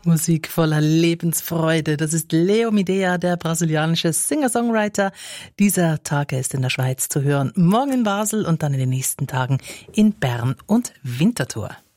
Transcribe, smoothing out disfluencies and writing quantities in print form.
Musik voller Lebensfreude. Das ist Leo Midea, der brasilianische Singer-Songwriter. Dieser Tag ist in der Schweiz zu hören. Morgen in Basel und dann in den nächsten Tagen in Bern und Winterthur.